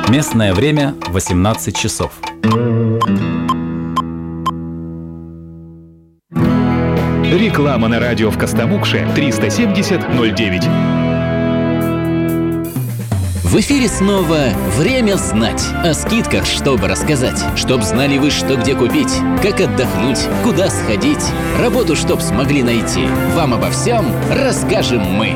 Местное время 18 часов. Реклама на радио в Костомукше 370-09. В эфире снова «Время знать». О скидках, чтобы рассказать. Чтоб знали вы, что где купить, как отдохнуть, куда сходить. Работу, чтоб смогли найти. Вам обо всем расскажем мы.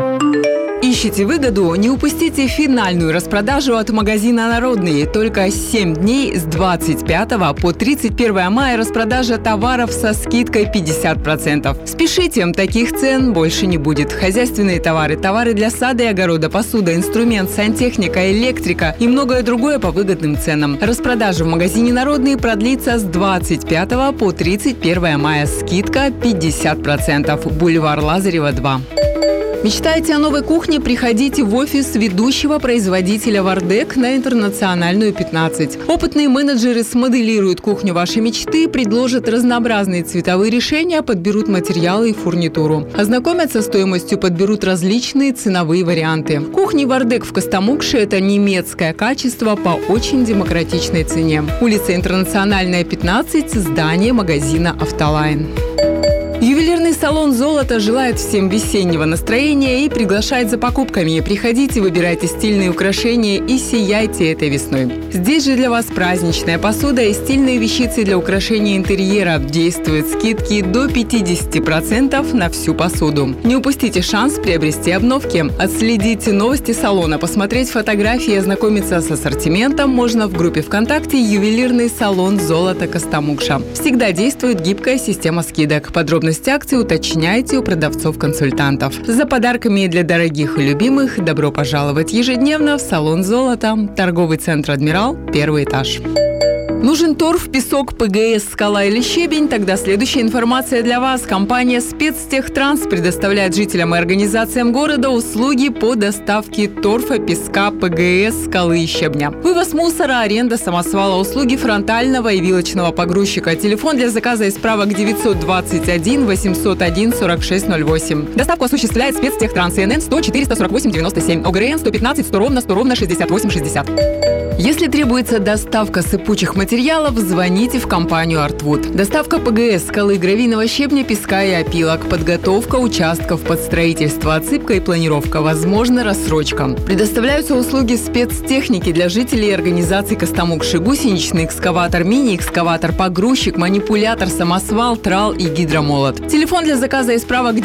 Ищите выгоду? Не упустите финальную распродажу от магазина «Народный». Только 7 дней с 25 по 31 мая распродажа товаров со скидкой 50%. Спешите, таких цен больше не будет. Хозяйственные товары, товары для сада и огорода, посуда, инструмент, сантехника, электрика и многое другое по выгодным ценам. Распродажа в магазине «Народный» продлится с 25 по 31 мая. Скидка 50%. Бульвар Лазарева, 2. Мечтаете о новой кухне? Приходите в офис ведущего производителя «Вардек» на Интернациональную, 15. Опытные менеджеры смоделируют кухню вашей мечты, предложат разнообразные цветовые решения, подберут материалы и фурнитуру. Ознакомятся с стоимостью, подберут различные ценовые варианты. Кухни «Вардек» в Костомукше – это немецкое качество по очень демократичной цене. Улица Интернациональная, 15, здание магазина «Автолайн». Ювелирный салон «Золото» желает всем весеннего настроения и приглашает за покупками. Приходите, выбирайте стильные украшения и сияйте этой весной. Здесь же для вас праздничная посуда и стильные вещицы для украшения интерьера. Действуют скидки до 50% на всю посуду. Не упустите шанс приобрести обновки. Отследить новости салона, посмотреть фотографии и ознакомиться с ассортиментом можно в группе ВКонтакте «Ювелирный салон «Золото» Костомукша». Всегда действует гибкая система скидок. Подробности акции уточняйте у продавцов-консультантов. За подарками для дорогих и любимых добро пожаловать ежедневно в салон «Золото». Торговый центр «Адмирал», 1 этаж. Нужен торф, песок, ПГС, скала или щебень? Тогда следующая информация для вас. Компания «Спецтехтранс» предоставляет жителям и организациям города услуги по доставке торфа, песка, ПГС, скалы и щебня. Вывоз мусора, аренда самосвала, услуги фронтального и вилочного погрузчика. Телефон для заказа и справок 921 801 4608. Доставку осуществляет «Спецтехтранс» ИНН 100 448 97, ОГРН 115 100 ровно 100 ровно 68 60. Если требуется доставка сыпучих материалов, звоните в компанию «Артвуд». Доставка ПГС, скалы, гравийного щебня, песка и опилок, подготовка участков под строительство, отсыпка и планировка, возможно, рассрочка. Предоставляются услуги спецтехники для жителей и организаций Костомукши: гусеничный экскаватор, мини-экскаватор, погрузчик, манипулятор, самосвал, трал и гидромолот. Телефон для заказа и справок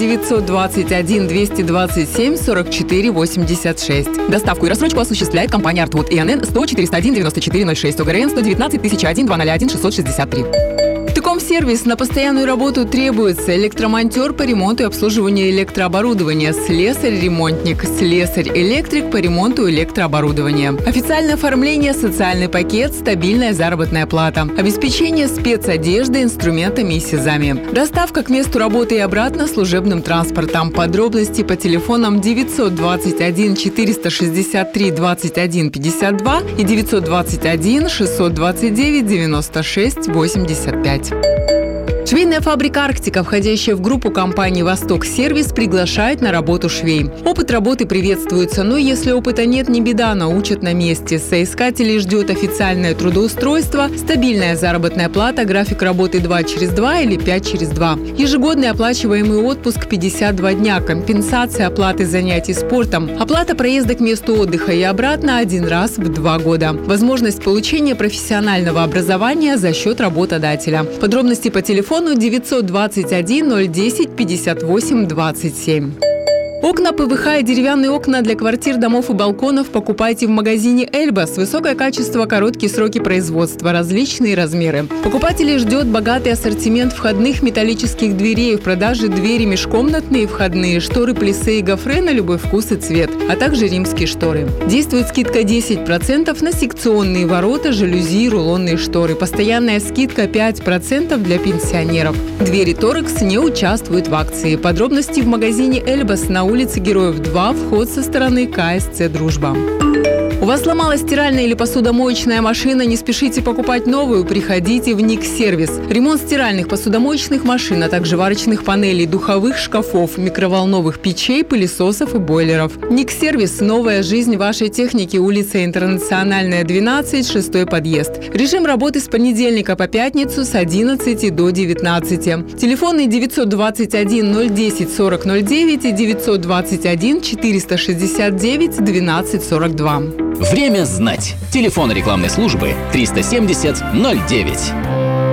921 227 44 86. Доставку и рассрочку осуществляет компания «Артвуд». ИНН 100 401 94 06, ОГРН 119 1001 201 663. Тыком-сервис. На постоянную работу требуется электромонтер по ремонту и обслуживанию электрооборудования, слесарь-ремонтник, слесарь-электрик по ремонту электрооборудования. Официальное оформление, социальный пакет, стабильная заработная плата, обеспечение спецодеждой, инструментами и СИЗами. Доставка к месту работы и обратно служебным транспортом. Подробности по телефонам 921 463 21 52 и 921 629 96 85. Швейная фабрика «Арктика», входящая в группу компании «Восток Сервис», приглашает на работу швей. Опыт работы приветствуется, но если опыта нет, не беда, научат на месте. Соискателей ждет официальное трудоустройство, стабильная заработная плата, график работы 2/2 или 5/2. Ежегодный оплачиваемый отпуск 52 дня, компенсация оплаты занятий спортом, оплата проезда к месту отдыха и обратно 1 раз в 2 года. Возможность получения профессионального образования за счет работодателя. Подробности по телефону 921 010 58 27. Окна ПВХ и деревянные окна для квартир, домов и балконов покупайте в магазине «Эльбас». Высокое качество, короткие сроки производства, различные размеры. Покупателей ждет богатый ассортимент входных металлических дверей. В продаже двери межкомнатные, входные, шторы плиссе и гофре на любой вкус и цвет, а также римские шторы. Действует скидка 10% на секционные ворота, жалюзи и рулонные шторы. Постоянная скидка 5% для пенсионеров. Двери «Торекс» не участвуют в акции. Подробности в магазине «Эльбас» на улице Героев 2, вход со стороны КСЦ «Дружба». У вас сломалась стиральная или посудомоечная машина, не спешите покупать новую, приходите в Никсервис. Ремонт стиральных, посудомоечных машин, а также варочных панелей, духовых шкафов, микроволновых печей, пылесосов и бойлеров. Никсервис – новая жизнь вашей техники. Улица Интернациональная, 12, 6 подъезд. Режим работы с понедельника по пятницу с 11 до 19. Телефоны 921 010 4009 и 921 469 1242. Время знать. Телефон рекламной службы 370 09.